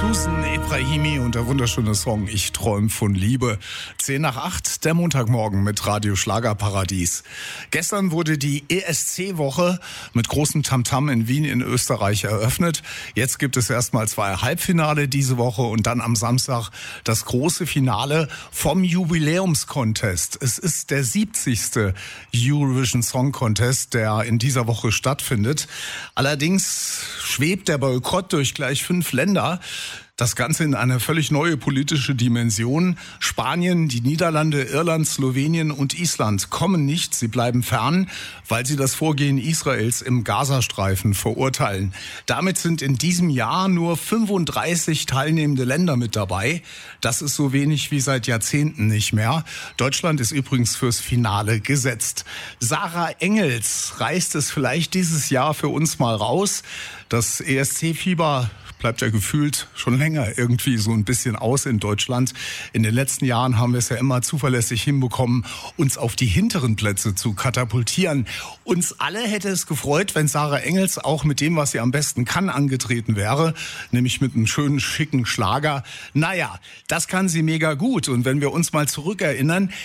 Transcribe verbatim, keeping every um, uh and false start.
Susan Ebrahimi und der wunderschöne Song Ich träum von Liebe. Zehn nach acht, der Montagmorgen mit Radio Schlagerparadies. Gestern wurde die E S C-Woche mit großem Tamtam in Wien in Österreich eröffnet. Jetzt gibt es erstmal zwei Halbfinale diese Woche und dann am Samstag das große Finale vom Jubiläumscontest. Es ist der siebzigste Eurovision Song Contest, der in dieser Woche stattfindet. Allerdings schwebt der Boykott durch gleich fünf Länder. Das Ganze in eine völlig neue politische Dimension. Spanien, die Niederlande, Irland, Slowenien und Island kommen nicht. Sie bleiben fern, weil sie das Vorgehen Israels im Gazastreifen verurteilen. Damit sind in diesem Jahr nur fünfunddreißig teilnehmende Länder mit dabei. Das ist so wenig wie seit Jahrzehnten nicht mehr. Deutschland ist übrigens fürs Finale gesetzt. Sarah Engels reißt es vielleicht dieses Jahr für uns mal raus. Das E S C-Fieber bleibt ja gefühlt schon länger irgendwie so ein bisschen aus in Deutschland. In den letzten Jahren haben wir es ja immer zuverlässig hinbekommen, uns auf die hinteren Plätze zu katapultieren. Uns alle hätte es gefreut, wenn Sarah Engels auch mit dem, was sie am besten kann, angetreten wäre, nämlich mit einem schönen, schicken Schlager. Naja, das kann sie mega gut. Und wenn wir uns mal zurückerinnern,